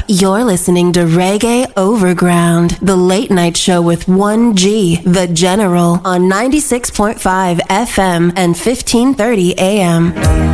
You're listening to Reggae Overground, the late night show with 1G, the General, on 96.5 FM and 1530 AM.